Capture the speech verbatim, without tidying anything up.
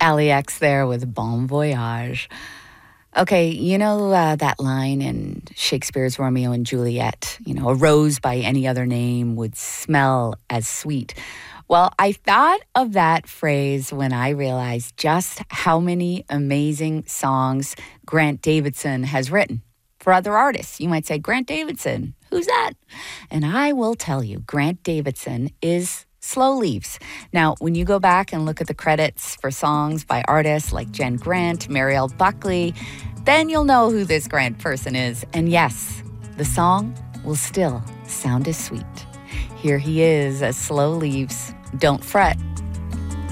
Ally X there with Bon Voyage. Okay, you know uh, that line in Shakespeare's Romeo and Juliet, you know, a rose by any other name would smell as sweet. Well, I thought of that phrase when I realized just how many amazing songs Grant Davidson has written for other artists. You might say, Grant Davidson, who's that? And I will tell you, Grant Davidson is Slow Leaves. Now, when you go back and look at the credits for songs by artists like Jen Grant, Marielle Buckley, then you'll know who this Grant person is. And yes, the song will still sound as sweet. Here he is as Slow Leaves. Don't fret,